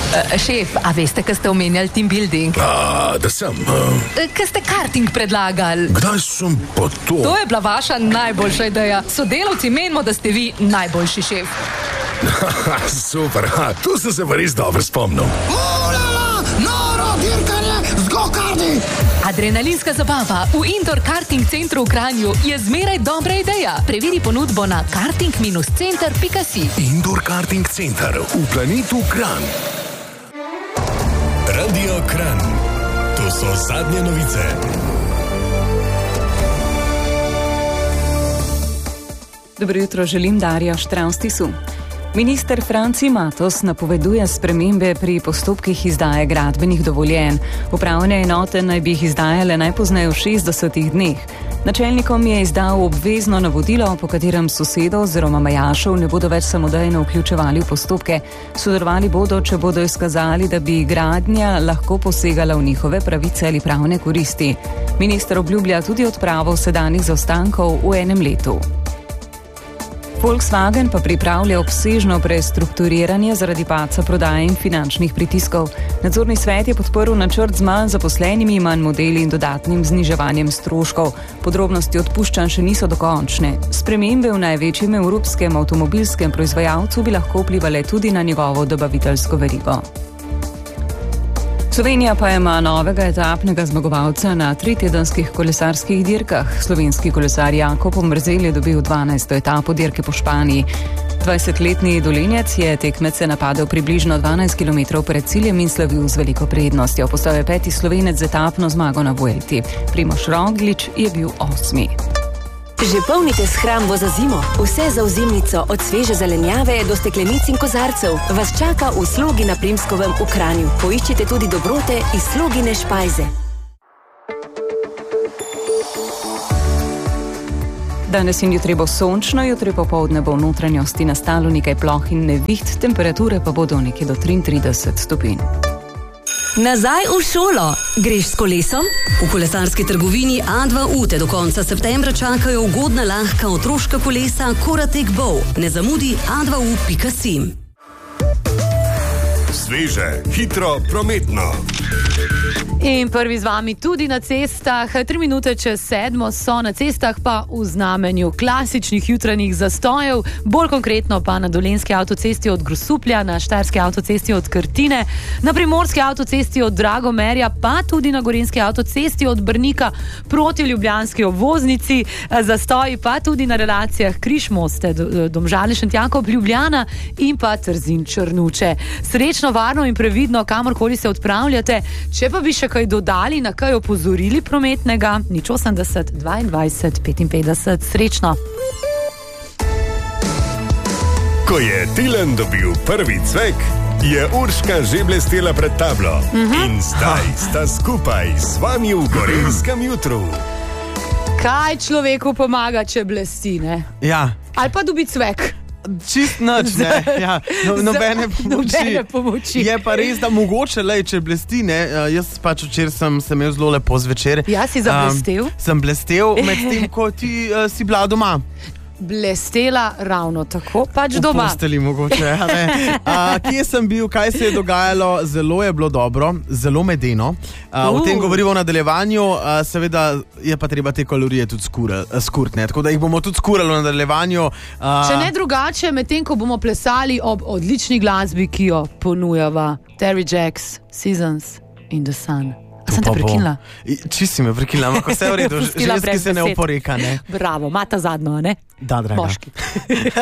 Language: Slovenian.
Šef, a veste, kaj ste omenjali team building? Da sem. Kaj ste karting predlagali? Kdaj sem pa to? To je bila vaša najboljša ideja. Sodelavci menimo, da ste vi najboljši šef. Super, tu sem se pa res dobro spomnil. Noro dirkanje z go-karti! Adrenalinska zabava v Indoor Karting Centru v Kranju je zmeraj dobra ideja. Preveri ponudbo na karting-center.si. Indoor Karting Center v planetu Kranj. Radio Kranj. To so zadnje novice. Dobro jutro, želim Darja Štravstisu. Minister Franci Matos napoveduje spremembe pri postopkih izdaje gradbenih dovoljenj. Upravne enote naj bi jih izdajale najpozneje v 60 dneh. Načelnikom je izdal obvezno navodilo, po katerem sosedov oziroma majašev ne bodo več samodejno vključevali v postopke. Sodelovali bodo, če bodo izkazali, da bi gradnja lahko posegala v njihove pravice ali pravne koristi. Minister obljublja tudi odpravo sedanjih zaostankov v enem letu. Volkswagen pa pripravlja obsežno prestrukturiranje zaradi padca prodaje in finančnih pritiskov. Nadzorni svet je podprl načrt z manj zaposlenimi, manj modeli in dodatnim zniževanjem stroškov. Podrobnosti odpuščanj še niso dokončne. Spremembe v največjem evropskem avtomobilskem proizvajalcu bi lahko vplivale tudi na njegovo dobaviteljsko verigo. Slovenija pa ima novega etapnega zmagovalca na 3-tedenskih kolesarskih dirkah. Slovenski kolesar Jakob Omerzel je dobil 12. etapo dirke po Španiji. 20-letni Dolenjec je tekmece napadel približno 12 km pred ciljem in slavil z veliko prednostjo. Postal je 5. Slovenec z etapno zmago na Vuelti. Primož Roglič je bil 8. Že polnite shrambo za zimo. Vse za ozimnico, od sveže zelenjave do steklenic in kozarcev, vas čaka v Slogi na Primskovem v Kranju. Poiščite tudi dobrote iz Slogine špajze. Danes in jutri bo sončno, jutri popoldne bo v notranjosti nastalo nekaj ploh in neviht, temperature pa bodo nekje do 33 stopinj. Nazaj v šolo. Greš s kolesom? V kolesarski trgovini A2U te do konca septembra čakajo ugodna lahka otroška kolesa Koratek Bow. Ne zamudi a2u.si. Sveže, hitro, prometno. In prvi z vami tudi na cestah. 3 minute čez 7 so na cestah pa v znamenju klasičnih jutranjih zastojev, bolj konkretno pa na Dolenjski avtocesti od Grosuplja, na Štajerski avtocesti od Krtine, na Primorski avtocesti od Dragomerja, pa tudi na Gorenjski avtocesti od Brnika proti ljubljanski obvoznici. Zastoji pa tudi na relacijah Križ-Moste, Domžale, Šentjakov, Ljubljana in pa Trzin, Črnuče. Srečno, varno in previdno, kamorkoli se odpravljate. Če pa bi še kaj dodali, na kaj opozorili prometnega, 080 22 55. Srečno. Ko je Tilen dobil prvi cvek, je Urška že blestela pred tablo. In zdaj sta skupaj z vami v Gorenjskem jutru. Kaj človeku pomaga, če blesti, ne? Ja. Ali pa dobi cvek. Čist nič, ne. Ja. Nobene pomoči. Je pa res, da mogoče, če blesti, ne. Jaz pač včeraj sem imel zelo lepo zvečer. Ja, si zablestel? Sem blestel, medtem ko ti si bila doma. Blestela ravno tako, pač doma. V posteli mogoče, ne. Kje sem bil, kaj se je dogajalo, zelo je bilo dobro, zelo medeno. O tem govorimo v nadaljevanju, seveda je pa treba te kalorije tudi skurt, ne. Tako da jih bomo tudi skurali v nadaljevanju. Če ne drugače, medtem ko bomo plesali ob odlični glasbi, ki jo ponujava Terry Jacks, Seasons in the Sun. A sem te prekinila? Čist si me prekinila, ampak vse v redu, ženski se ne oporeka, ne. Bravo, mata zadnjo, ne? Da, draga. Moški.